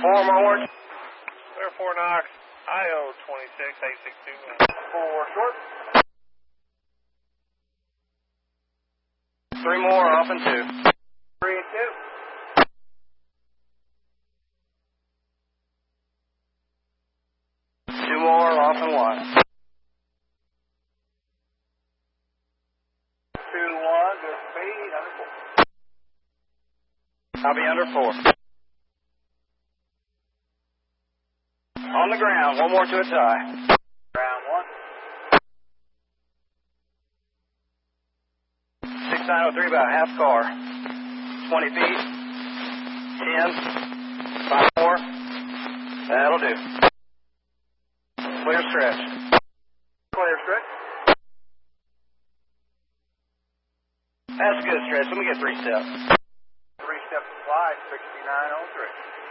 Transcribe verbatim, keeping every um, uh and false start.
Four more. Clear four Knox, I O twenty-six, eight six two. Four short. Three more, off and two. Three and two. Two more, off and one. Two, one, good speed, under four. I'll be under four. On the ground, one more to a tie. Ground one. six nine oh three, about half car. twenty feet. ten. Five more. That'll do. Clear stretch. Clear stretch. That's a good stretch. Let me get three steps. Three steps applied, sixty-nine oh three.